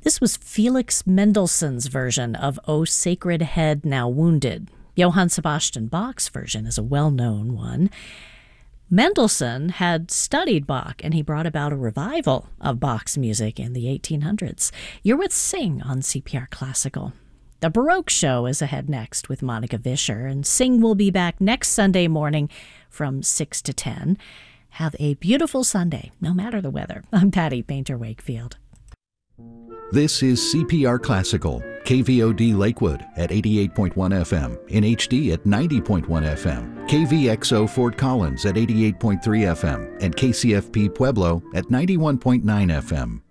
This was Felix Mendelssohn's version of O Sacred Head Now Wounded. Johann Sebastian Bach's version is a well-known one. Mendelssohn had studied Bach, and he brought about a revival of Bach's music in the 1800s. You're with Sing on CPR Classical. The Baroque Show is ahead next with Monica Vischer, and Sing will be back next Sunday morning from 6 to 10. Have a beautiful Sunday, no matter the weather. I'm Patty Painter Wakefield. This is CPR Classical, KVOD Lakewood at 88.1 FM, in HD at 90.1 FM, KVXO Fort Collins at 88.3 FM, and KCFP Pueblo at 91.9 FM.